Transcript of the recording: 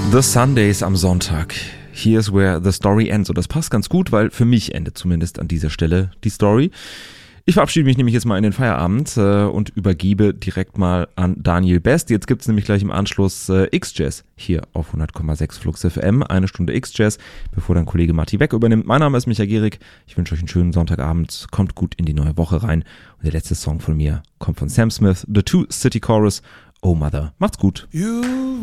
The Sundays am Sonntag. Here's where the story ends. Und das passt ganz gut, weil für mich endet zumindest an dieser Stelle die Story. Ich verabschiede mich nämlich jetzt mal in den Feierabend und übergebe direkt mal an Daniel Best. Jetzt gibt's nämlich gleich im Anschluss X-Jazz hier auf 100,6 Flux FM. 1 Stunde X-Jazz, bevor dann Kollege Marty Beck übernimmt. Mein Name ist Micha Gehrig. Ich wünsche euch einen schönen Sonntagabend. Kommt gut in die neue Woche rein. Und der letzte Song von mir kommt von Sam Smith, The Two City Chorus. Oh Mother. Macht's gut.